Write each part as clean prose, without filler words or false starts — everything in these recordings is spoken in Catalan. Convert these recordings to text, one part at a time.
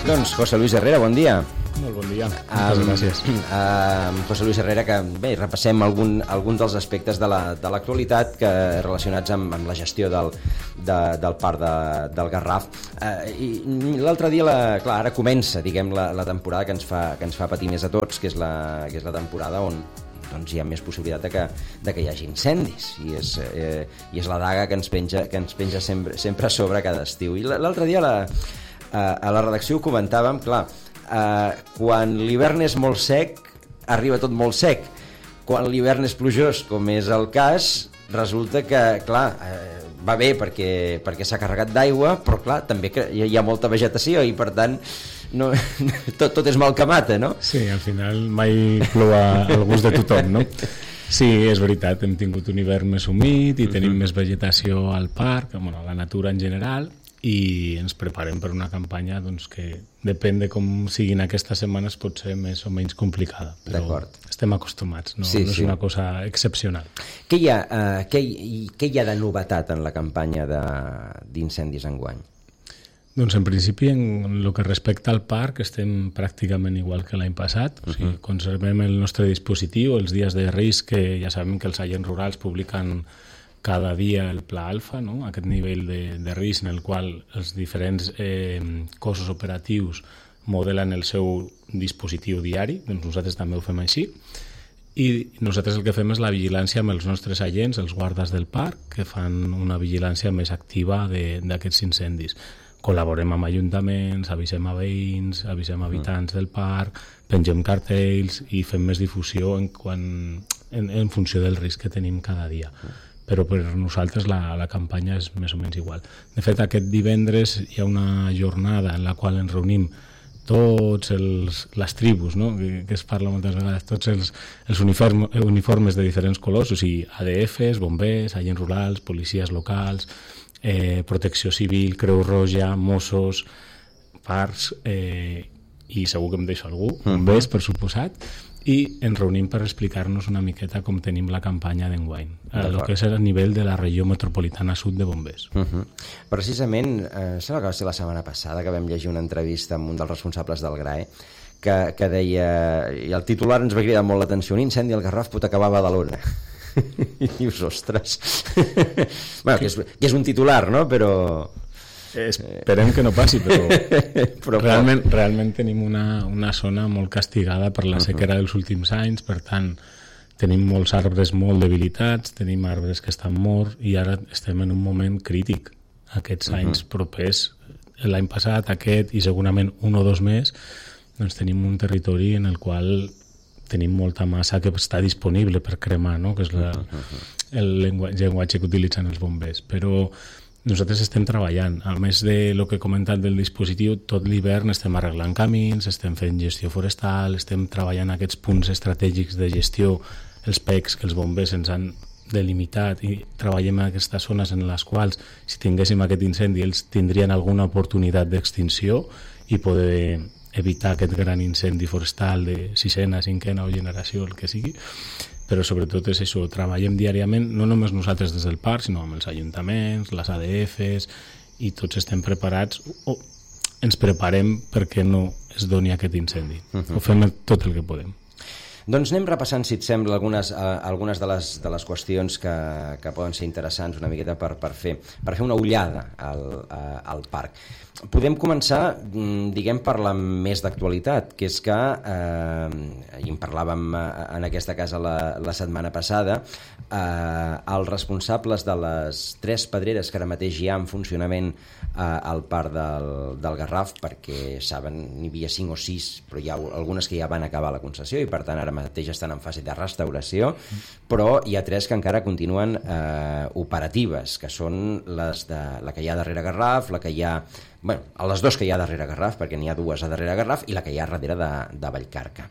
Doncs José Luis Herrera, bon dia. Molt bon dia, moltes gràcies. José Luis Herrera, que bé, repassem algun dels aspectes de l'actualitat relacionats amb la gestió del parc del Garraf. I l'altre dia, clar, ara comença, diguem, la temporada que ens fa patir més a tots, que és la temporada on doncs hi ha més possibilitat de que hi hagi incendis, i és la daga que ens penja sempre a sobre cada estiu. I l'altre dia a la redacció ho comentàvem, clar, quan l'hivern és molt sec arriba tot molt sec, quan l'hivern és plujós, com és el cas, resulta que, clar, va bé perquè s'ha carregat d'aigua, però clar, també que hi ha molta vegetació i per tant no, tot és mal que mata, no? Sí, al final mai plou al gust de tothom, no? Sí, és veritat, hem tingut un hivern més humit i tenim més vegetació al parc, a la natura en general, i ens preparem per una campanya doncs, que depèn de com siguin aquestes setmanes pot ser més o menys complicada, però estem acostumats, no és una cosa excepcional. Què hi ha de novetat en la campanya d'incendis enguany? Doncs en principi, en el que respecta al parc, estem pràcticament igual que l'any passat. O sigui, conservem el nostre dispositiu, els dies de risc, que ja sabem que els agents rurals publiquen cada dia el pla alfa, no? Aquest nivell de risc en el qual els diferents cossos operatius modelen el seu dispositiu diari, doncs nosaltres també ho fem així. I nosaltres el que fem és la vigilància amb els nostres agents, els guardes del parc, que fan una vigilància més activa d'aquests incendis. Col·laborem amb ajuntaments, avisem a veïns, avisem a habitants del parc, pengem cartells i fem més difusió en funció del risc que tenim cada dia. Però per nosaltres la campanya és més o menys igual. De fet, aquest divendres hi ha una jornada en la qual ens reunim tots les tribus, no? que es parla moltes vegades, tots els uniformes de diferents colors, o sigui, ADFs, bombers, agents rurals, policies locals, protecció civil, Creu Roja, Mossos, parcs, i segur que em deixo algú, bombers, per suposat, i ens reunim per explicar-nos una miqueta com tenim la campanya d'enguany, el que és a nivell de la regió metropolitana sud de bombers. Precisament, sembla que va ser la setmana passada que vam llegir una entrevista amb un dels responsables del GRAE que deia, i el titular ens va cridar molt l'atenció: un incendi al Garraf pot acabar a Badalona. I dius, ostres. Bueno, que és un titular, no? Però esperem que no passi, però realment tenim una zona molt castigada per la sequera dels últims anys, per tant tenim molts arbres molt debilitats, tenim arbres que estan morts i ara estem en un moment crític. Aquests anys propers, l'any passat, aquest i segurament un o dos més, doncs tenim un territori en el qual tenim molta massa que està disponible per cremar, no? Que és el llenguatge que utilitzen els bombers. Però nosaltres estem treballant, a més de lo que he comentat del dispositiu, tot l'hivern estem arreglant camins, estem fent gestió forestal, estem treballant aquests punts estratègics de gestió, els PECs que els bombers ens han delimitat, i treballem en aquestes zones en les quals, si tinguéssim aquest incendi, ells tindrien alguna oportunitat d'extinció i poder evitar aquest gran incendi forestal de sisena, cinquena o generació, el que sigui. Però sobretot és això, treballem diàriament, no només nosaltres des del parc, sinó amb els ajuntaments, les ADFs, i tots estem preparats, o ens preparem perquè no es doni aquest incendi. Ho fem tot el que podem. Doncs anem repassant, si et sembla, algunes de les qüestions que poden ser interessants una miqueta per fer una ullada al parc. Podem començar, diguem, per la més d'actualitat, que és que, i en parlàvem en aquesta casa la setmana passada, els responsables de les 3 pedreres que ara mateix hi ha en funcionament al parc del Garraf, perquè saben, n'hi havia 5 o 6, però hi ha algunes que ja van acabar la concessió i per tant ara mateix estan en fase de restauració, però hi ha 3 que encara continuen operatives, que són la que hi ha darrere Garraf, la que hi ha, bueno, les 2 que hi ha darrere Garraf, perquè n'hi ha 2 a darrere Garraf, i la que hi ha darrere de Vallcarca.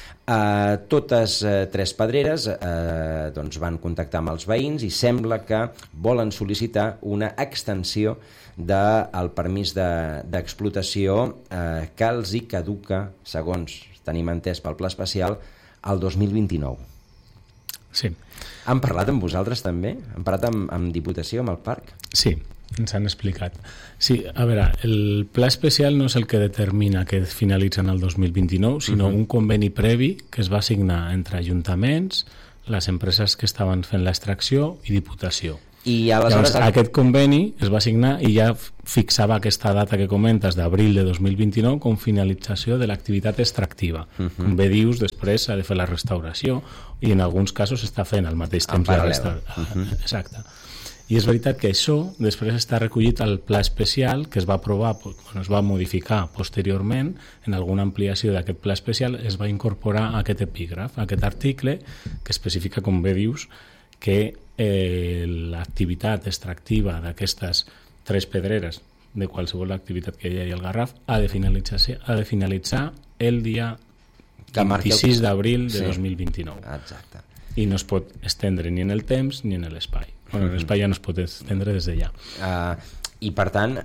Totes 3 pedreres doncs van contactar amb els veïns i sembla que volen sol·licitar una extensió del permís d'explotació que els hi caduca, segons tenim entès pel pla especial, el 2029. Sí. Han parlat amb vosaltres també? Han parlat amb Diputació, amb el parc? Sí, ens han explicat. Sí, a veure, el pla especial no és el que determina que finalitza en el 2029, sinó un conveni previ que es va signar entre ajuntaments, les empreses que estaven fent l'extracció i Diputació. I aleshores... Llavors, aquest conveni es va signar i ja fixava aquesta data que comentes d'abril de 2029 com finalització de l'activitat extractiva. Com bé dius, després s'ha de fer la restauració i en alguns casos s'està fent al mateix temps. Exacte. I és veritat que això després està recollit al pla especial que es va aprovar, es va modificar posteriorment en alguna ampliació d'aquest pla especial, es va incorporar aquest epígraf, aquest article que especifica, com bé dius, que l'activitat extractiva d'aquestes 3 pedreres de qualsevol activitat que hi hagi al Garraf ha de finalitzar el dia 26 d'abril de 2029. Exacte. I no es pot estendre ni en el temps ni en l'espai. Bueno, l'espai ja no es pot estendre des d'allà. I per tant,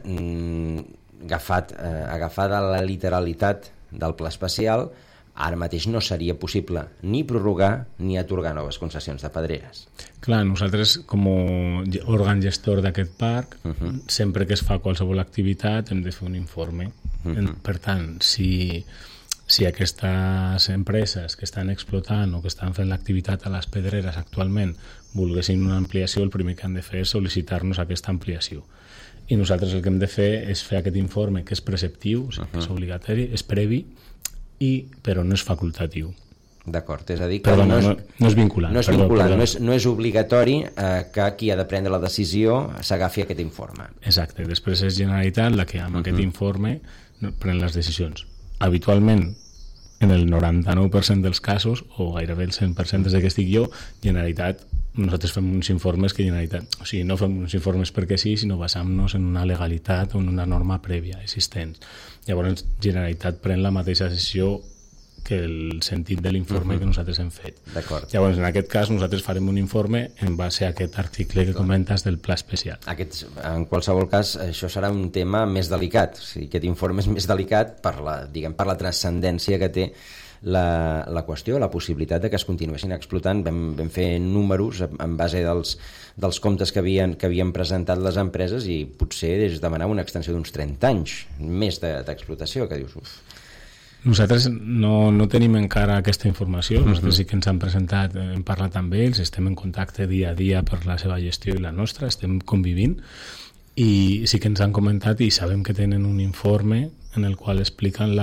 agafada la literalitat del pla especial, ara mateix no seria possible ni prorrogar ni atorgar noves concessions de pedreres. Clar, nosaltres com a òrgan gestor d'aquest parc, sempre que es fa qualsevol activitat hem de fer un informe. Per tant, si aquestes empreses que estan explotant o que estan fent l'activitat a les pedreres actualment volguessin una ampliació, el primer que han de fer és sol·licitar-nos aquesta ampliació. I nosaltres el que hem de fer és fer aquest informe que és preceptiu, o sigui, que és obligatori, és previ, però no és facultatiu. D'acord, és a dir que no és vinculant. No és obligatori que qui ha de prendre la decisió s'agafi aquest informe. Exacte, després és Generalitat la que amb aquest informe pren les decisions. Habitualment, en el 99% dels casos, o gairebé el 100% des que estic jo, Generalitat, nosaltres fem uns informes que Generalitat... O sigui, no fem uns informes perquè sí, sinó basant-nos en una legalitat o en una norma prèvia existent. Llavors, Generalitat pren la mateixa decisió que el sentit de l'informe que nosaltres hem fet. Llavors, en aquest cas, nosaltres farem un informe en base a aquest article que comentes del pla especial. En qualsevol cas, això serà un tema més delicat. O sigui, aquest informe és més delicat per la transcendència que té la qüestió, la possibilitat de que es continuessin explotant. Vam fer números en base dels comptes que havien presentat les empreses i potser demanava una extensió d'uns 30 anys més d'explotació, que dius... Nosaltres no tenim encara aquesta informació, nosaltres sí que ens han presentat, hem parlat amb ells, estem en contacte dia a dia per la seva gestió i la nostra, estem convivint i sí que ens han comentat i sabem que tenen un informe en el qual expliquen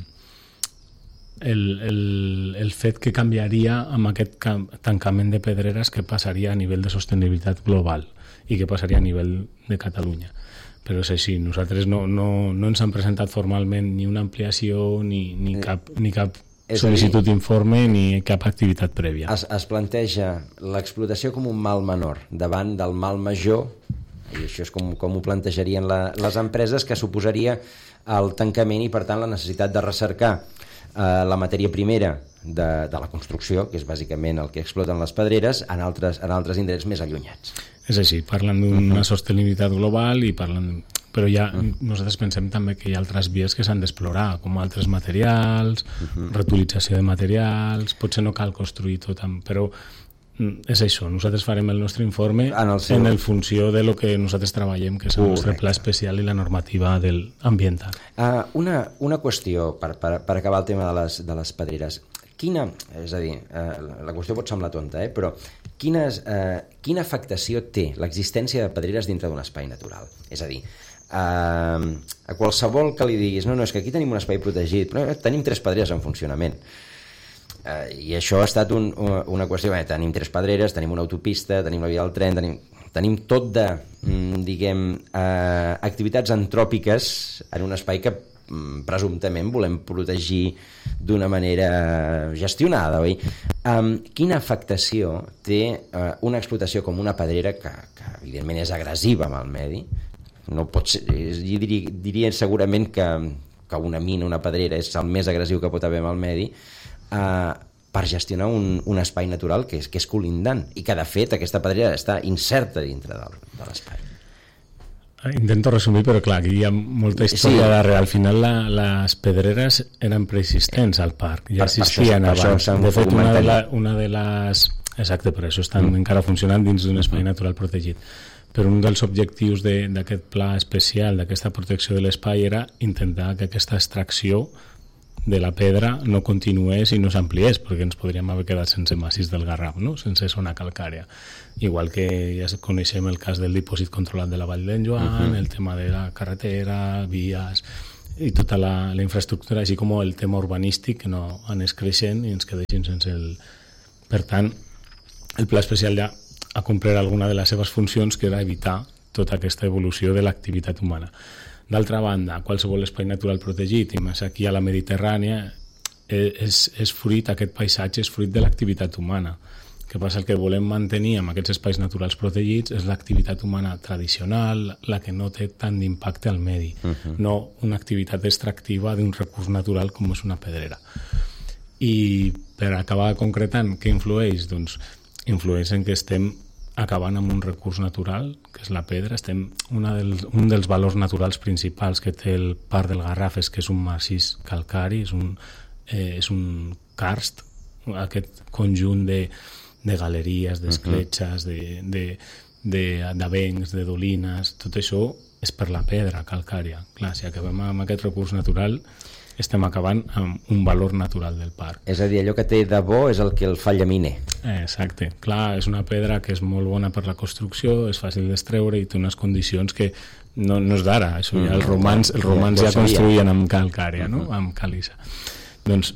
el fet que canviaria amb aquest tancament de pedreres, que passaria a nivell de sostenibilitat global i que passaria a nivell de Catalunya. Però és així, nosaltres no ens han presentat formalment ni una ampliació ni cap sol·licitud d'informe ni cap activitat prèvia. Es planteja l'explotació com un mal menor davant del mal major, i això és com ho plantejarien les empreses, que suposaria el tancament i per tant la necessitat de recercar la matèria primera de la construcció, que és bàsicament el que exploten les pedreres, en altres indrets més allunyats. És així, parlen d'una sostenibilitat global però nosaltres pensem també que hi ha altres vies que s'han d'explorar, com altres materials, reutilització de materials, potser no cal construir tot, però és això, nosaltres farem el nostre informe en funció de lo que nosaltres treballem, que és el nostre pla especial i la normativa ambiental. Una qüestió per acabar el tema de les pedreres. És a dir, la qüestió pot semblar tonta, però quina afectació té l'existència de pedreres dintre d'un espai natural? És a dir, a qualsevol que li diguis no, és que aquí tenim un espai protegit, però tenim 3 pedreres en funcionament. I això ha estat una qüestió, tenim 3 pedreres, tenim una autopista, tenim la via del tren, tenim tot de, activitats antròpiques en un espai que presumptament volem protegir d'una manera gestionada, oi? Quina afectació té una explotació com una pedrera que evidentment és agressiva amb el medi? No pot ser, jo diria segurament que una mina, una pedrera és el més agressiu que pot haver amb el medi, per gestionar un espai natural que és colindant i que de fet aquesta pedrera està inserta dintre de l'espai. Intento resumir, però clar, aquí hi ha molta història darrere. Al final les pedreres eren preexistents al parc, ja existien abans. De fet, una de les... Exacte, per això estan encara funcionant dins d'un espai natural protegit. Però un dels objectius d'aquest pla especial, d'aquesta protecció de l'espai, era intentar que aquesta extracció de la pedra no continués i no s'ampliés, perquè ens podríem haver quedat sense massís del Garraf, no? Sense zona calcària. Igual que ja coneixem el cas del dipòsit controlat de la Vall d'en Joan, el tema de la carretera, vies i tota la infraestructura, així com el tema urbanístic, que no anés creixent i ens quedéssim sense el... Per tant, el pla especial ja ha complert alguna de les seves funcions, que era evitar tota aquesta evolució de l'activitat humana. D'altra banda, qualsevol espai natural protegit, i més aquí a la Mediterrània, és fruit, aquest paisatge és fruit de l'activitat humana. El que passa, el que volem mantenir amb aquests espais naturals protegits és l'activitat humana tradicional, la que no té tant d'impacte al medi, no una activitat extractiva d'un recurs natural com és una pedrera. I per acabar concretant, què influeix? Doncs influeix en que estem acabant amb un recurs natural, que és la pedra. Un dels valors naturals principals que té el Parc del Garraf és que és un massís calcari, és un karst, aquest conjunt de galeries, d'escletxes, d'avencs, de dolines, tot això és per la pedra calcària. Clar, si acabem amb aquest recurs natural, estem acabant amb un valor natural del parc. És a dir, allò que té de bo és el que el fa llaminer. Exacte. Clar, és una pedra que és molt bona per la construcció, és fàcil d'extreure i té unes condicions que no és d'ara. Això ja els romans ja construïen amb calcària, no? Amb càlissa. Doncs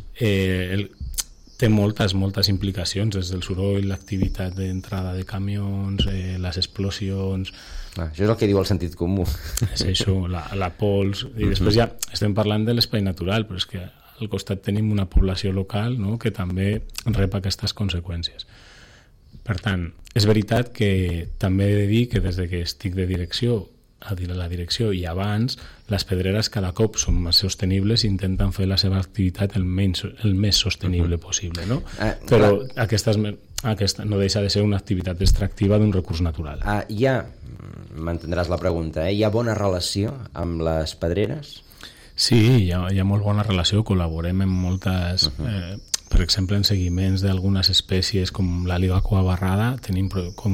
té moltes implicacions, des del soroll, l'activitat d'entrada de camions, les explosions... Això és el que diu el sentit comú. És això, la pols... I després ja estem parlant de l'espai natural, però és que al costat tenim una població local, no?, que també rep aquestes conseqüències. Per tant, és veritat que també he de dir que des que estic de direcció a la direcció i abans, les pedreres cada cop són més sostenibles i intenten fer la seva activitat el més sostenible possible, no? Però aquesta no deixa de ser una activitat extractiva d'un recurs natural. M'entendràs la pregunta, hi ha bona relació amb les pedreres? Sí, hi ha molt bona relació, col·laborem en moltes... per exemple, en seguiments d'algunes espècies com l'àliga coabarrada, tenim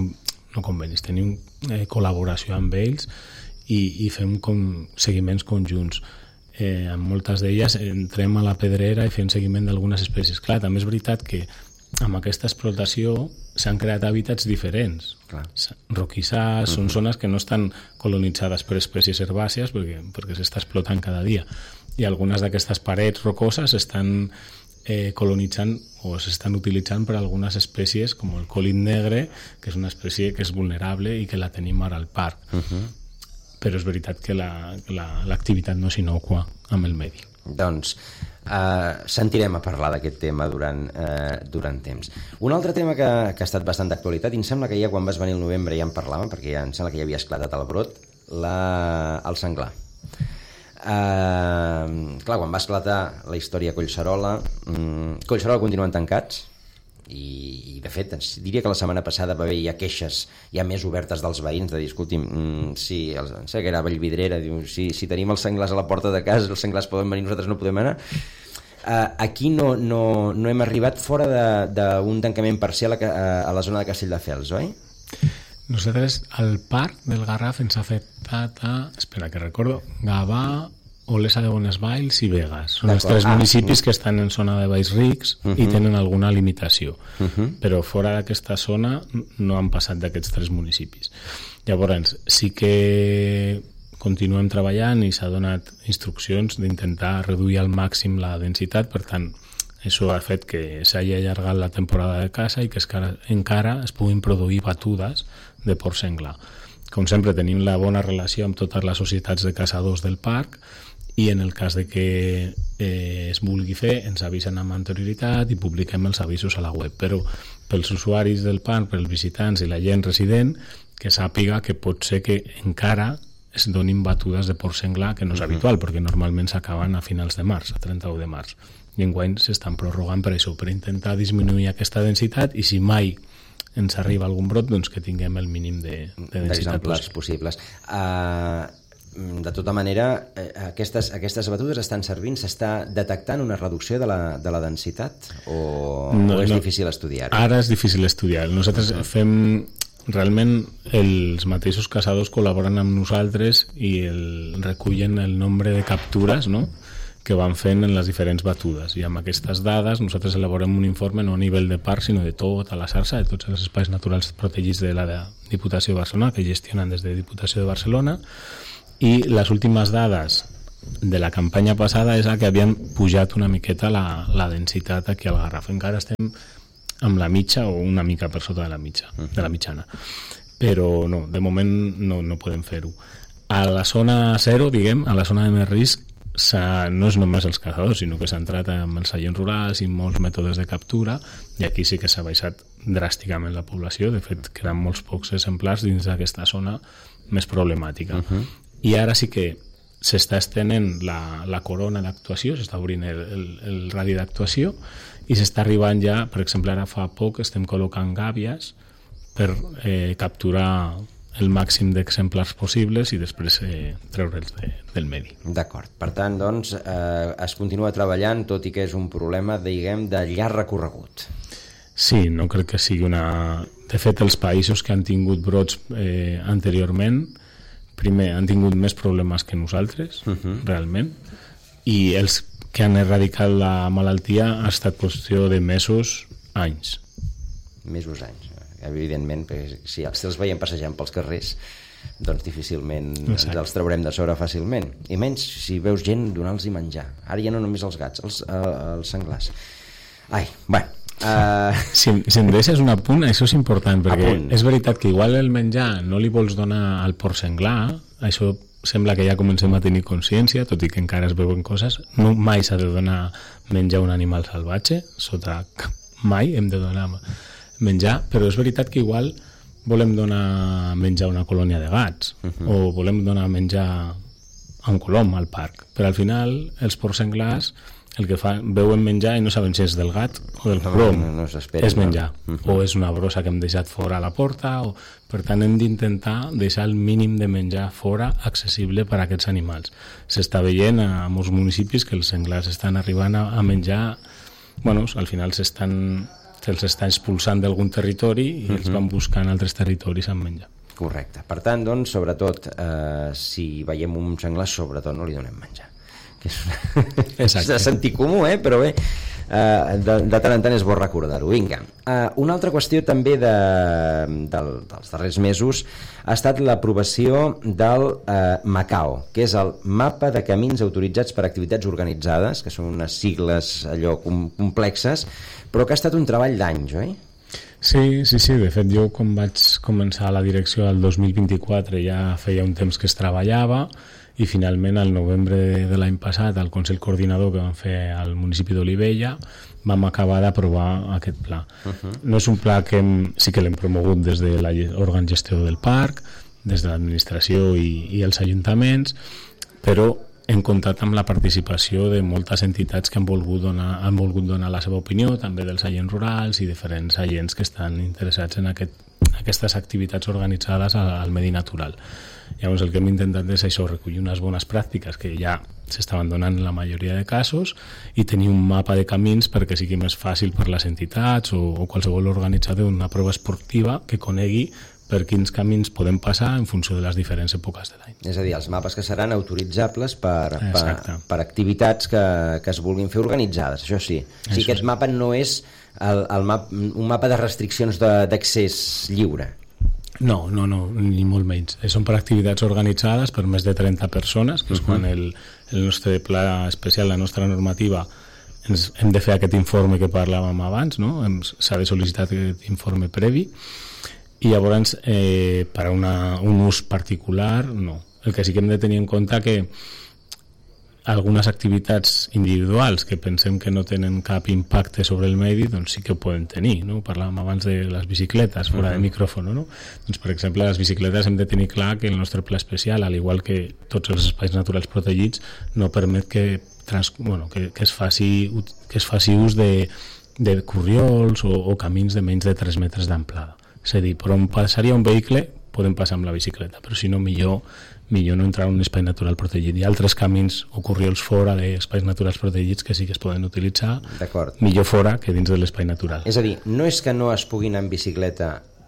tenim col·laboració amb ells i fem seguiments conjunts. En moltes d'elles entrem a la pedrera i fem seguiment d'algunes espècies. Clar, també és veritat que amb aquesta explotació s'han creat hàbitats diferents. Roquissars, són zones que no estan colonitzades per espècies herbàcies perquè s'està explotant cada dia. I algunes d'aquestes parets rocoses estan colonitzant o s'estan utilitzant per algunes espècies com el còlid negre, que és una espècie que és vulnerable i que la tenim ara al parc. Però és veritat que l'activitat no és innocua amb el medi. Doncs sentirem a parlar d'aquest tema durant temps. Un altre tema que ha estat bastant d'actualitat, i em sembla que ja quan vas venir el novembre ja en parlàvem, perquè ja em sembla que ja havia esclatat el brot, el senglar. Clar, quan va esclatar la història a Collserola continuen tancats i de fet diria que la setmana passada va haver ja queixes ja més obertes dels veïns de dir, escolti'm, sé que era Vallvidrera, diu, si tenim els senglars a la porta de casa, els senglars poden venir, nosaltres no podem anar. Aquí no hem arribat fora d'un tancament parcial a la zona de Castelldefels, oi? Nosaltres, al Parc del Garraf ens ha afectat espera que recordo, Gavà, Olesa de Bonesvalls i Begues. Són els tres municipis que estan en zona de Valls Rics i tenen alguna limitació. Però fora d'aquesta zona no han passat d'aquests tres municipis. Llavors, sí que continuem treballant i s'ha donat instruccions d'intentar reduir al màxim la densitat, per tant, això ha fet que s'hagi allargat la temporada de caça i que encara es puguin produir batudes de porc senglar. Com sempre, tenim la bona relació amb totes les societats de caçadors del parc i en el cas de que es vulgui fer ens avisen amb anterioritat i publiquem els avisos a la web, però pels usuaris del parc, pels visitants i la gent resident, que sàpiga que pot ser que encara es donin batudes de porc senglar, que no és habitual, perquè normalment s'acaben a finals de març, a 31 de març, i enguany s'estan prorrogant per això, per intentar disminuir aquesta densitat, i si mai ens arriba algun brot, doncs que tinguem el mínim de densitat possibles. De tota manera, aquestes batudes estan servint, s'està detectant una reducció de la densitat o és difícil estudiar-ho? Ara és difícil estudiar. Nosaltres fem realment els mateixos caçadors col·laboren amb nosaltres i recullen el nombre de captures, no?, que van fent en les diferents batudes, i amb aquestes dades nosaltres elaborem un informe no a nivell de parc sinó de tota la xarxa, de tots els espais naturals protegits de la Diputació de Barcelona, que gestionen des de Diputació de Barcelona, i les últimes dades de la campanya passada és que havien pujat una miqueta la densitat aquí al Garraf. Encara estem amb la mitja o una mica per sota de la mitjana, però no, de moment no podem fer-ho. A la zona 0, diguem, a la zona de més risc, no és només els caçadors, sinó que s'ha entrat amb els seients rurals i molts mètodes de captura, i aquí sí que s'ha baixat dràsticament la població. De fet, queden molts pocs exemplars dins d'aquesta zona més problemàtica. I ara sí que s'està estenent la corona d'actuació, s'està obrint el radi d'actuació, i s'està arribant ja, per exemple, ara fa poc estem col·locant gàbies per capturar el màxim d'exemplars possibles i després treure'ls del medi. D'acord. Per tant, doncs, es continua treballant, tot i que és un problema, diguem, de llarg recorregut. Sí, no crec que sigui una... De fet, els països que han tingut brots anteriorment, primer, han tingut més problemes que nosaltres, realment, i els que han erradicat la malaltia ha estat qüestió de mesos, anys. Mesos, anys. Evidentment, perquè si els veiem passejant pels carrers, doncs difícilment els traurem de sobre fàcilment, i menys si veus gent donar-los menjar. Ara ja no només els gats, els senglars. Ai, bueno, si em deixes un apunt, això és important, perquè és veritat que igual el menjar no li vols donar al porc senglar, això sembla que ja comencem a tenir consciència, tot i que encara es veuen coses. No, mai s'ha de donar menjar a un animal salvatge, mai hem de donar menjar, però és veritat que igual volem donar menjar a una colònia de gats, o volem donar menjar a un colom al parc, però al final els porcs senglars el que veuen menjar i no saben si és del gat o del colom, és menjar, o és una brossa que hem deixat fora a la porta, per tant hem d'intentar deixar el mínim de menjar fora accessible per a aquests animals. S'està veient a molts municipis que els senglars estan arribant a menjar, bueno, al final se'ls està expulsant d'algun territori i ells van buscant altres territoris amb menjar. Correcte. Per tant, doncs, sobretot, si veiem un senglar, sobretot no li donem menjar. Que és de sentit comú, però bé, de tant en tant és bo recordar-ho. Vinga. Una altra qüestió també dels darrers mesos ha estat l'aprovació del MACAO, que és el Mapa de Camins Autoritzats per Activitats Organitzades, que són unes sigles allò complexes, però que ha estat un treball d'anys, oi? Sí. De fet, jo quan vaig començar a la direcció el 2024 ja feia un temps que es treballava, i finalment al novembre de l'any passat al Consell Coordinador que vam fer al municipi d'Olivella vam acabar d'aprovar aquest pla. No és un pla que sí que l'hem promogut des de l'òrgan gestor del parc, des de l'administració i els ajuntaments, però hem comptat amb la participació de moltes entitats que han volgut donar la seva opinió, també dels agents rurals i diferents agents que estan interessats en aquestes activitats organitzades al medi natural. Llavors el que hem intentat és això, recollir unes bones pràctiques que ja s'estaven donant en la majoria de casos i tenir un mapa de camins perquè sigui més fàcil per les entitats o qualsevol organitzador d'una prova esportiva que conegui per quins camins podem passar en funció de les diferents èpoques de l'any. És a dir, els mapes que seran autoritzables per activitats que es vulguin fer organitzades, això sí. O sigui, aquest mapa no és un mapa de restriccions d'accés lliure. No, ni molt menys. Són per activitats organitzades per més de 30 persones, que és quan el nostre pla especial, la nostra normativa, hem de fer aquest informe que parlàvem abans, no? S'ha de sol·licitar aquest informe previ, i llavors per a un ús particular, no. El que sí que hem de tenir en compte que algunes activitats individuals que pensem que no tenen cap impacte sobre el medi, doncs sí que ho poden tenir, no? Parlàvem abans de les bicicletes fora de micròfon, no? Doncs, per exemple, les bicicletes hem de tenir clar que el nostre pla especial, al igual que tots els espais naturals protegits, no permet que es faci ús de corriols o camins de menys de 3 metres d'amplada. És a dir, per on passaria un vehicle podem passar amb la bicicleta, però si no, millor no entrar en un espai natural protegit. Hi ha altres camins o corriols fora d'espais naturals protegits que sí que es poden utilitzar, millor fora que dins de l'espai natural. És a dir, no és que no es pugui anar en bicicleta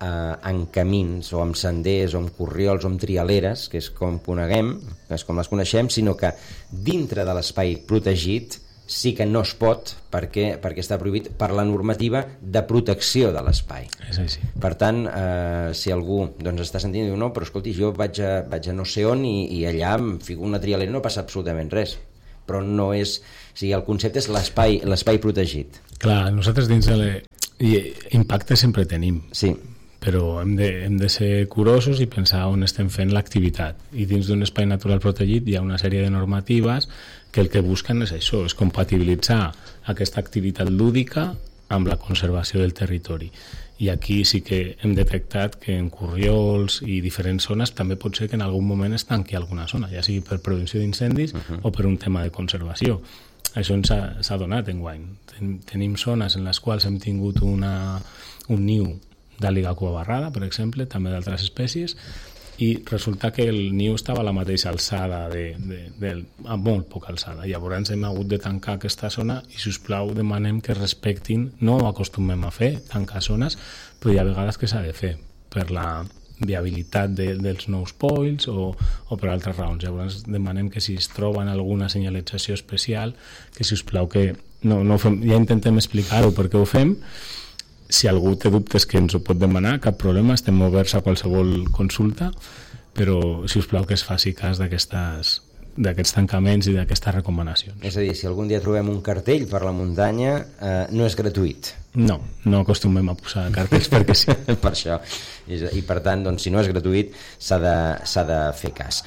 en camins o en senders o en corriols o en trialeres, que és com coneguem, que és com les coneixem, sinó que dintre de l'espai protegit sí que no es pot perquè està prohibit per la normativa de protecció de l'espai. És així. Per tant, si algú doncs, està sentint i diu no, però escolti, jo vaig a no sé on i allà em fico una trialera i no passa absolutament res, però no és... O sigui, el concepte és l'espai protegit. Clar, nosaltres dins impacte sempre tenim. Sí. Però hem de ser curosos i pensar on estem fent l'activitat. I dins d'un espai natural protegit hi ha una sèrie de normatives que el que busquen és això, és compatibilitzar aquesta activitat lúdica amb la conservació del territori. I aquí sí que hem detectat que en corriols i diferents zones també pot ser que en algun moment es tanqui alguna zona, ja sigui per prevenció d'incendis o per un tema de conservació. Això ens s'ha donat enguany. Tenim zones en les quals hem tingut un niu d'àliga cuabarrada, per exemple, també d'altres espècies, i resulta que el niu estava a la mateixa alçada, a molt poca alçada. Llavors hem hagut de tancar aquesta zona i, si us plau, demanem que respectin, no ho acostumem a fer, tancar zones, però hi ha vegades que s'ha de fer per la viabilitat dels nous polls o per altres raons. Llavors demanem que si es troben alguna senyalització especial, que, si us plau, que no fem, ja intentem explicar-ho per què ho fem. Si algú té dubtes que ens ho pot demanar, cap problema, estem oberts a qualsevol consulta, però si us plau que es faci cas d'aquests tancaments i d'aquestes recomanacions. És a dir, si algun dia trobem un cartell per la muntanya, no és gratuït. No acostumem a posar cartells perquè sí. Per això. I per tant, doncs, si no és gratuït, s'ha de fer cas.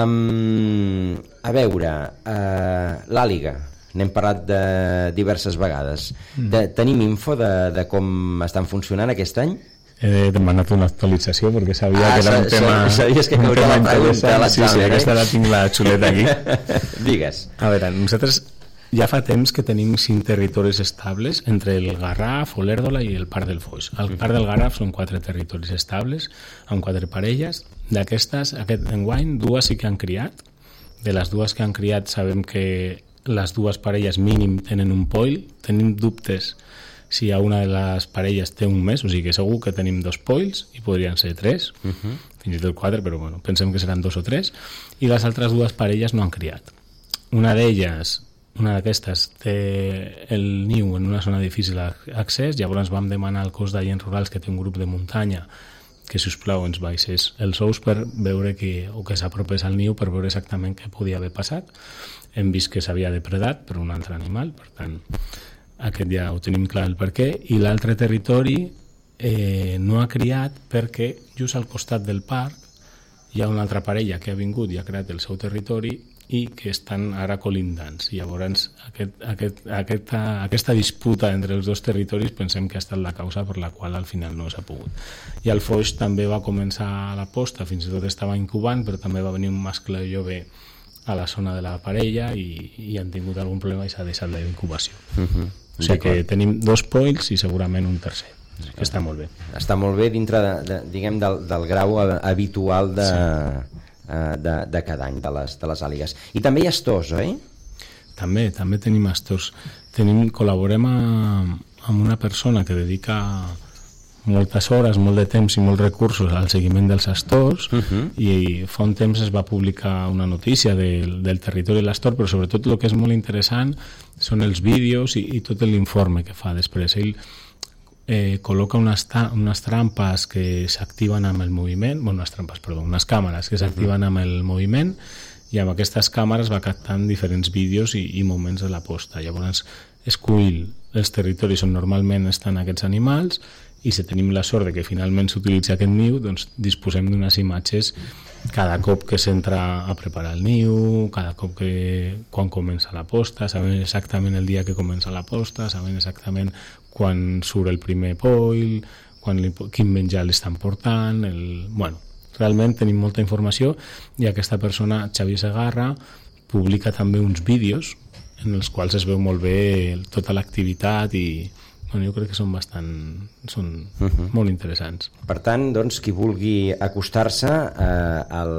A veure, l'àliga, n'hem parlat diverses vegades. Tenim info de com estan funcionant aquest any? He demanat una actualització perquè sabia que era un tema... Sabies que cauria la pregunta a l'examen. Sí, aquesta la tinc la xuleta aquí. Digues. A veure, nosaltres ja fa temps que tenim 5 territoris estables entre el Garraf, Olèrdola i el Parc del Foix. Al Parc del Garraf són 4 territoris estables, amb 4 parelles. D'aquestes, aquest enguany, 2 sí que han criat. De les 2 que han criat sabem que les 2 parelles mínim tenen un poll. Tenim dubtes si a una de les parelles té un mes, o sigui que segur que tenim 2 polls i podrien ser 3, fins i tot 4, però bueno, pensem que seran 2 o 3, i les altres 2 parelles no han criat. Una d'aquestes té el niu en una zona de difícil accés, llavors vam demanar al cos d'agents rurals, que té un grup de muntanya, que, si us plau, ens baixés els ous per veure que s'apropés al niu per veure exactament què podia haver passat. Hem vist que s'havia depredat per un altre animal, per tant, aquest ja ho tenim clar el perquè. I l'altre territori no ha criat perquè just al costat del parc hi ha una altra parella que ha vingut i ha creat el seu territori i que estan ara colindants. Llavors, aquesta disputa entre els 2 territoris pensem que ha estat la causa per la qual al final no s'ha pogut. I el Foix també va començar la posta, fins i tot estava incubant, però també va venir un mascle jove a la zona de la parella i han tingut algun problema i s'ha deixat la incubació. O sigui que tenim 2 polls i segurament un tercer, que està molt bé. Està molt bé dintre diguem, del grau habitual de cada any de les àligues. I també hi ha astors, oi? També tenim astors. Col·laborem amb una persona que dedica moltes hores, molt de temps i molts recursos al seguiment dels astors, i fa un temps es va publicar una notícia del territori de l'astor, però sobretot el que és molt interessant són els vídeos i tot l'informe que fa després. Ell col·loca unes trampes que s'activen amb el moviment, unes càmeres que s'activen amb el moviment, i amb aquestes càmeres va captant diferents vídeos i moments de la posta. Llavors escull els territoris on normalment estan aquests animals, i si tenim la sort de que finalment s'utilitzi aquest niu, doncs disposem d'unes imatges cada cop que s'entra a preparar el niu, cada cop quan comença la posta, sabent exactament el dia que comença la posta, sabent exactament quan surt el primer poll, quin menjar li estan portant, realment tenim molta informació, i aquesta persona, Xavier Segarra, publica també uns vídeos en els quals es veu molt bé tota l'activitat i jo crec que són molt interessants. Per tant, doncs, qui vulgui acostar-se al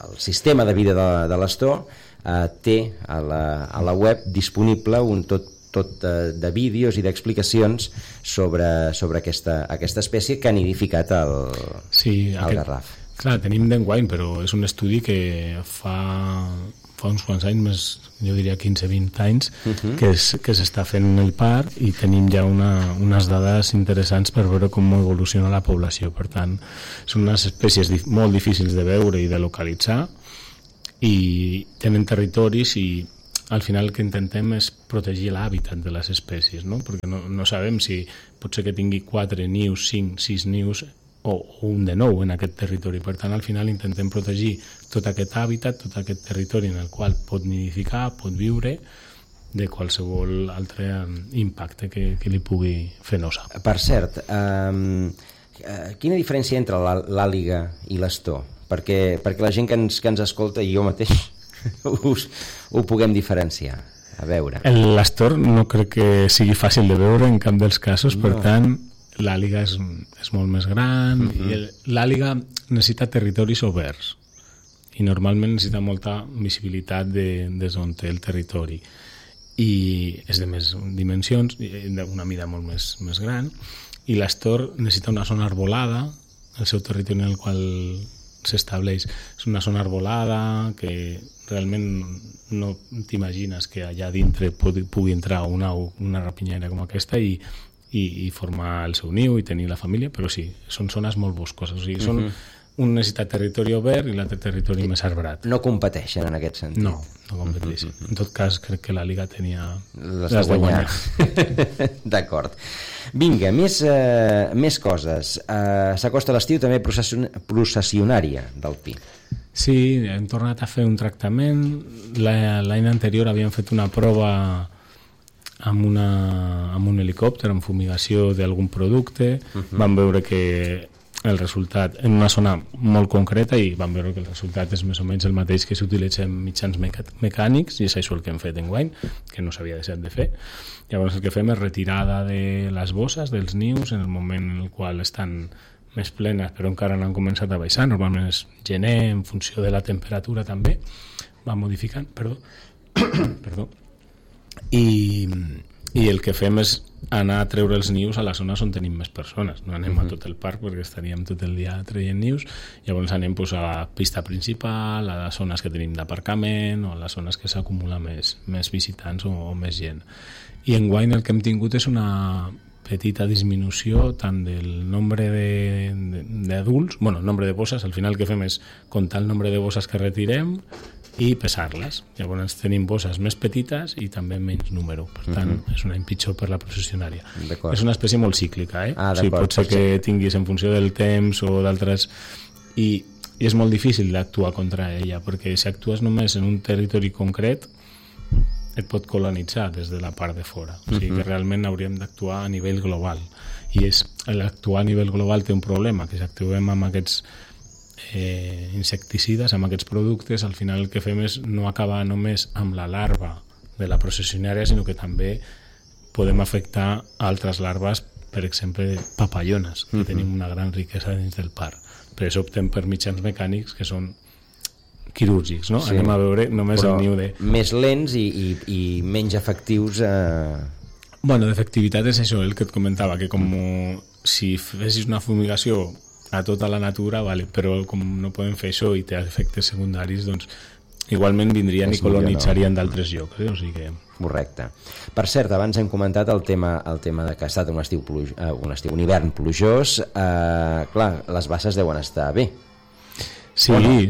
sistema de vida de l'astor té a la web disponible tot tot de vídeos i d'explicacions sobre aquesta espècie que ha nidificat el garraf. Clar, tenim d'enguany, però és un estudi que fa uns quants anys, més, jo diria 15-20 anys, que s'està fent en el parc i tenim ja unes dades interessants per veure com evoluciona la població. Per tant, són unes espècies molt difícils de veure i de localitzar i tenen territoris i al final el que intentem és protegir l'hàbitat de les espècies, no? Perquè no sabem si pot ser que tingui 4 nius, 5, 6 nius o un de nou en aquest territori. Per tant, al final intentem protegir tot aquest hàbitat, tot aquest territori en el qual pot nidificar, pot viure, de qualsevol altre impacte que li pugui fer nosa. Per cert, quina diferència entre l'àliga i l'astor? Perquè la gent que ens escolta i jo mateix ho puguem diferenciar. A veure. L'astor no crec que sigui fàcil de veure en cap dels casos, per tant l'àliga és molt més gran i l'àliga necessita territoris oberts i normalment necessita molta visibilitat des on té el territori i és de més dimensions, d'una mida molt més gran, i l'astor necessita una zona arbolada, el seu territori en el qual s'estableix és una zona arbolada que realment no t'imagines que allà dintre pugui entrar una rapinyera com aquesta i formar el seu niu i tenir la família, però sí, són zones molt boscoses, o sigui, són un necessita territori obert i l'altre territori més arbrat. No competeixen en aquest sentit. No competeixen. En tot cas, crec que la Liga tenia les de guanyar. D'acord. Vinga, més coses. S'acosta l'estiu també processionària del pi. Sí, hem tornat a fer un tractament. L'any anterior havíem fet una prova amb un helicòpter, amb fumigació d'algun producte. Vam veure que el resultat, en una zona molt concreta, i vam veure que el resultat és més o menys el mateix que s'utilitza en mitjans mecànics, i és això el que hem fet enguany, que no s'havia deixat de fer. Llavors el que fem és retirada de les bosses, dels nius, en el moment en el qual estan més plenes, però encara no han començat a baixar, normalment és gener, en funció de la temperatura també, va modificant, perdó. I el que fem és anar a treure els nius a les zones on tenim més persones. No anem a tot el parc perquè estaríem tot el dia traient nius, llavors anem a la pista principal, a les zones que tenim d'aparcament o a les zones que s'acumula més visitants o més gent. I enguany el que hem tingut és una petita disminució tant del nombre d'adults, nombre de bosses, al final el que fem és comptar el nombre de bosses que retirem i pesar-les. Llavors tenim bosses més petites i també menys número. Per tant, és un any pitjor per la processionària. És una espècie molt cíclica, o sigui, pot ser que tinguis en funció del temps o d'altres... I és molt difícil d'actuar contra ella, perquè si actues només en un territori concret et pot colonitzar des de la part de fora. O sigui que realment hauríem d'actuar a nivell global. I l'actuar a nivell global té un problema, que si actuem amb aquests insecticides, amb aquests productes, al final el que fem és no acabar només amb la larva de la processionària, sinó que també podem afectar altres larves, per exemple papallones, que tenim una gran riquesa dins del parc. Per això optem per mitjans mecànics que són quirúrgics, no? Sí. Anem a veure només el niu de... Més lents i menys efectius. D'efectivitat és això, el que et comentava, que com si fessis una fumigació a tota la natura, però com no podem fer això i té efectes secundaris, doncs igualment vindrien i colonitzarien d'altres llocs. O sigui que... Correcte. Per cert, abans hem comentat el tema de que ha estat un hivern plujós. Clar, les basses deuen estar bé. Sí,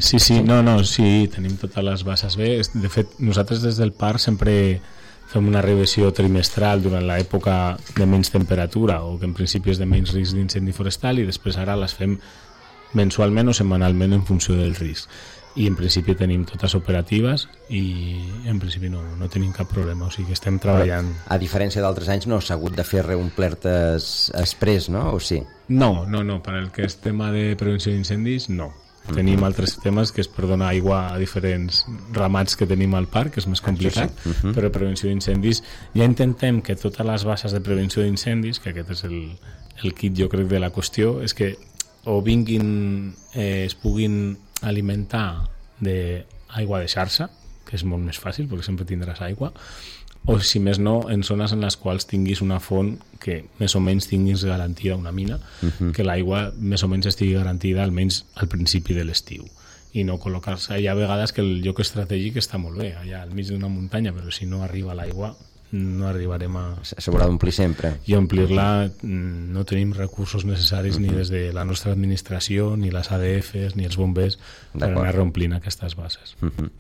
sí, tenim totes les basses bé. De fet, nosaltres des del parc sempre fem una revisió trimestral durant l'època de menys temperatura o que en principi és de menys risc d'incendi forestal, i després ara les fem mensualment o setmanalment en funció del risc. I en principi tenim totes operatives i en principi no tenim cap problema, o sigui que estem treballant. A diferència d'altres anys no s'ha hagut de fer reomplertes express, no? O sí? No, per el que és tema de prevenció d'incendis, no. Tenim altres temes, que és per donar aigua a diferents ramats que tenim al parc, que és més complicat, però prevenció d'incendis ja intentem que totes les bases de prevenció d'incendis, que aquest és el kit jo crec de la qüestió, és que o vinguin, es puguin alimentar d'aigua de xarxa, que és molt més fàcil perquè sempre tindràs aigua, o si més no, en zones en les quals tinguis una font que més o menys tinguis garantida, una mina, que l'aigua més o menys estigui garantida almenys al principi de l'estiu, i no col·locar-se. Hi ha vegades que el lloc estratègic està molt bé, allà al mig d'una muntanya, però si no arriba l'aigua no arribarem a... S'haurà d'omplir sempre. I omplir-la no tenim recursos necessaris ni des de la nostra administració, ni les ADFs, ni els bombers per anar reomplint aquestes bases.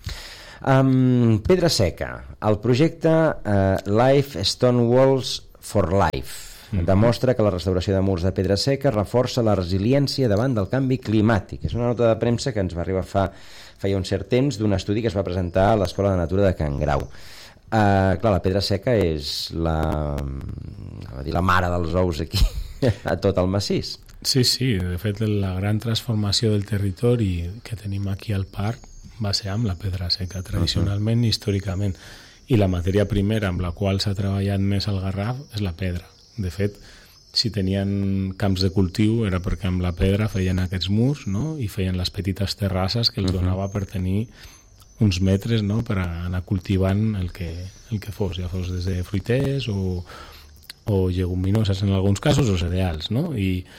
Pedra Seca, el projecte Life Stone Walls for Life demostra que la restauració de murs de pedra seca reforça la resiliència davant del canvi climàtic. És una nota de premsa que ens va arribar feia un cert temps d'un estudi que es va presentar a l'Escola de Natura de Can Grau. Clar, la pedra seca és la mare dels ous aquí a tot el massís. Sí, de fet la gran transformació del territori que tenim aquí al parc va ser amb la pedra seca, tradicionalment i històricament, i la matèria primera amb la qual s'ha treballat més al Garraf és la pedra. De fet, si tenien camps de cultiu era perquè amb la pedra feien aquests murs, no? I feien les petites terrasses que els donava per tenir uns metres, no?, per anar cultivant el que fos, ja fos des de fruiters o lleguminoses en alguns casos o cereals, no?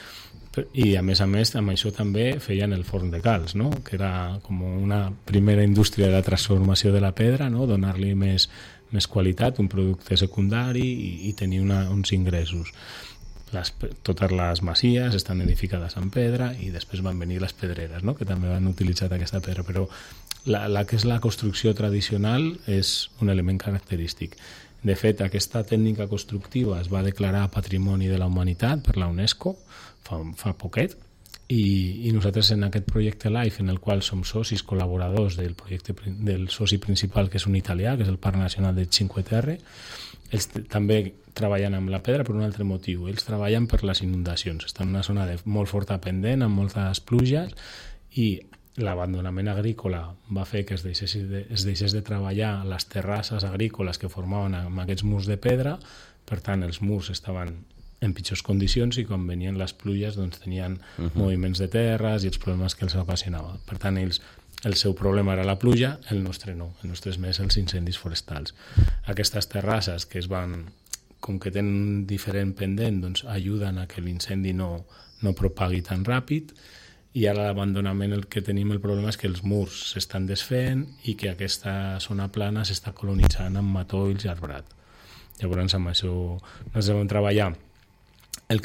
I a més amb això també feien el forn de calç, no?, que era com una primera indústria de la transformació de la pedra, no?, donar-li més qualitat, un producte secundari i tenir uns ingressos. Totes les masies estan edificades en pedra i després van venir les pedreres, no?, que també van utilitzar aquesta pedra, però la que és la construcció tradicional és un element característic. De fet, aquesta tècnica constructiva es va declarar Patrimoni de la Humanitat per la UNESCO fa poquet, i nosaltres en aquest projecte LIFE, en el qual som socis col·laboradors del soci principal, que és un italià, que és el Parc Nacional de Cinque Terre, ells també treballen amb la pedra per un altre motiu. Ells treballen per les inundacions. Estan en una zona de molt forta pendent, amb moltes pluges, i l'abandonament agrícola va fer que es deixés de treballar les terrasses agrícoles que formaven amb aquests murs de pedra. Per tant, els murs estaven en pitjors condicions i quan venien les pluges doncs tenien moviments de terres i els problemes que els ocasionava. Per tant, el seu problema era la pluja, el nostre no. El nostre és més els incendis forestals. Aquestes terrasses que com que tenen diferent pendent, doncs ajuden a que l'incendi no propagui tan ràpid, i ara l'abandonament el que tenim el problema és que els murs s'estan desfent i que aquesta zona plana s'està colonitzant amb matolls i arbrat. Llavors amb això nosaltres vam treballar. El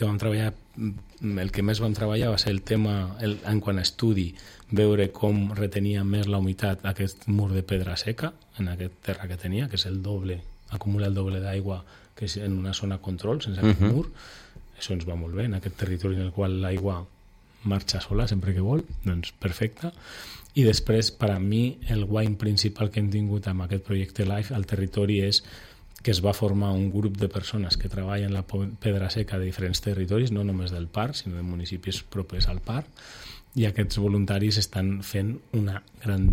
que més vam treballar va ser el tema, en quant a estudi, veure com retenia més la humitat aquest mur de pedra seca en aquest terra que tenia, que és acumula el doble d'aigua que és en una zona control, sense aquest mur. Això ens va molt bé, en aquest territori en el qual l'aigua marxa sola sempre que vol, doncs perfecte. I després, per a mi, el guany principal que hem tingut amb aquest projecte LIFE al territori és que es va formar un grup de persones que treballen la pedra seca de diferents territoris, no només del parc, sinó de municipis propers al parc, i aquests voluntaris estan fent una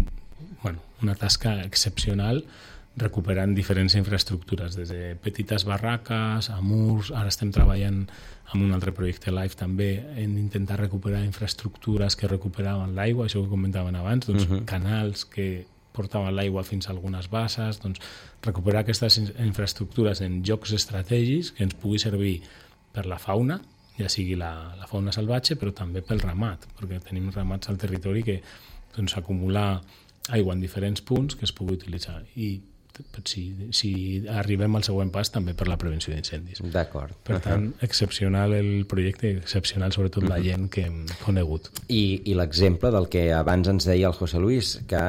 tasca excepcional recuperant diferents infraestructures, des de petites barraques a murs. Ara estem treballant amb un altre projecte LIFE també en intentar recuperar infraestructures que recuperaven l'aigua, això que comentaven abans, doncs canals que portaven l'aigua fins a algunes basses, doncs recuperar aquestes infraestructures en llocs estratègics que ens pugui servir per la fauna, ja sigui la fauna salvatge, però també pel ramat, perquè tenim ramats al territori que doncs acumula aigua en diferents punts que es pugui utilitzar. I si arribem al següent pas també per la prevenció d'incendis. D'acord. Per tant, excepcional el projecte, excepcional sobretot la gent que hem conegut. I l'exemple del que abans ens deia el José Luis, que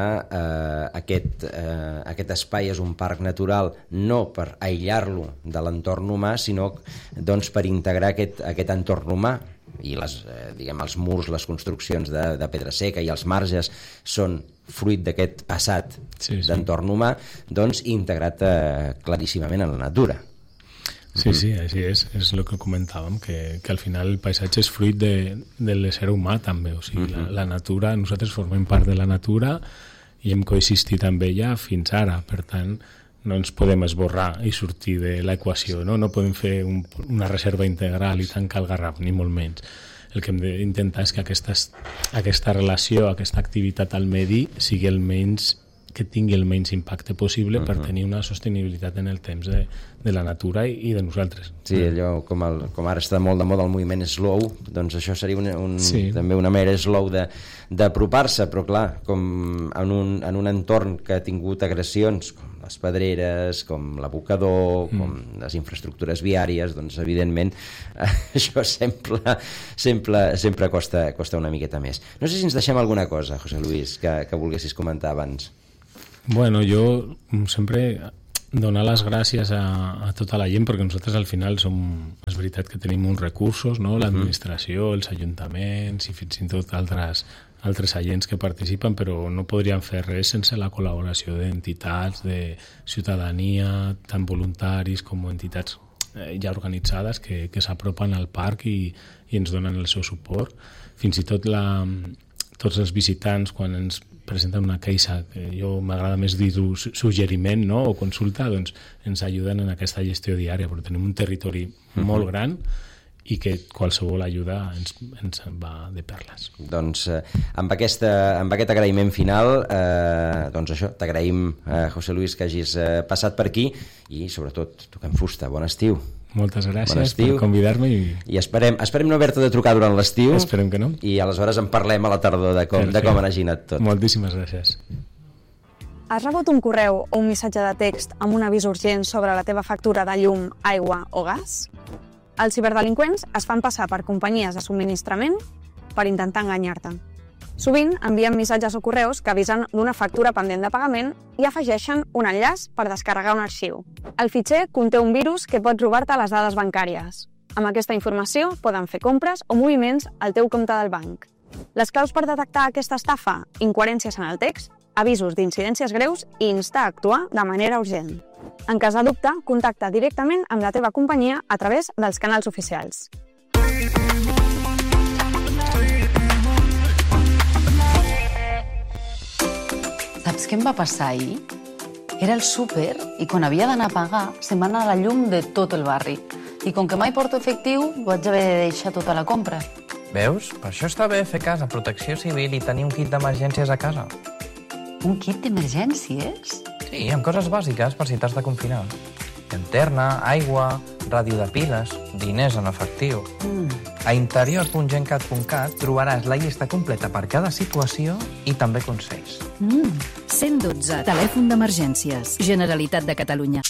aquest espai és un parc natural no per aïllar-lo de l'entorn humà, sinó doncs, per integrar aquest entorn humà, i els murs, les construccions de pedra seca i els marges són fruit d'aquest passat d'entorn humà, doncs integrat claríssimament en la natura. Sí, així és el que comentàvem, que al final el paisatge és fruit de l'ésser humà també, o sigui, la natura, nosaltres formem part de la natura i hem coexistit amb ella fins ara, per tant no ens podem esborrar i sortir de l'equació, no podem fer una reserva integral i tancar el Garraf, ni molt menys. El que hem d'intentar és que aquesta relació, aquesta activitat al medi sigui el menys que tingui el menys impacte possible per tenir una sostenibilitat en el temps de la natura i de nosaltres. Sí, allò com ara està molt de moda el moviment slow, doncs això seria també una manera slow d'apropar-se, però clar, com en un entorn que ha tingut agressions com les pedreres, com l'abocador, com les infraestructures viàries, doncs evidentment això sempre costa una miqueta més. No sé si ens deixem alguna cosa, José Luis, que volguessis comentar abans. Bueno, jo sempre donar les gràcies a tota la gent, perquè nosaltres al final és veritat que tenim uns recursos, no? L'administració, els ajuntaments i fins i tot altres agents que participen, però no podríem fer res sense la col·laboració d'entitats, de ciutadania, tant voluntaris com entitats ja organitzades que s'apropen al parc i ens donen el seu suport. Fins i tot tots els visitants, quan ens presenten una queixa, que jo m'agrada més dir-ho suggeriment, no? O consulta, doncs ens ajuden en aquesta gestió diària, però tenim un territori molt gran i que qualsevol ajuda ens va de perles. Doncs amb aquest agraïment final, doncs això, t'agraïm, José Luis, que hagis passat per aquí i sobretot toquem fusta. Bon estiu. Moltes gràcies per convidar-me. I esperem no haver-te de trucar durant l'estiu. Esperem que no. I aleshores en parlem a la tardor de com ha anat tot. Moltíssimes gràcies. Has rebut un correu o un missatge de text amb un avís urgent sobre la teva factura de llum, aigua o gas? Els ciberdelinqüents es fan passar per companyies de subministrament per intentar enganyar-te. Sovint envien missatges o correus que avisen d'una factura pendent de pagament i afegeixen un enllaç per descarregar un arxiu. El fitxer conté un virus que pot robar-te les dades bancàries. Amb aquesta informació poden fer compres o moviments al teu compte del banc. Les claus per detectar aquesta estafa: incoherències en el text, avisos d'incidències greus i instar a actuar de manera urgent. En cas de dubte, contacta directament amb la teva companyia a través dels canals oficials. Saps què em va passar ahir? Era al súper i quan havia d'anar a pagar se'm va anar la llum de tot el barri. I com que mai porto efectiu, vaig haver de deixar tota la compra. Veus? Per això està bé fer cas a Protecció Civil i tenir un kit d'emergències a casa. Un kit d'emergències? Sí, amb coses bàsiques per si t'has de confinar. Llanterna, aigua, ràdio de piles, diners en efectiu. A interior.gencat.cat trobaràs la llista completa per cada situació i també consells. 112, telèfon d'emergències. Generalitat de Catalunya.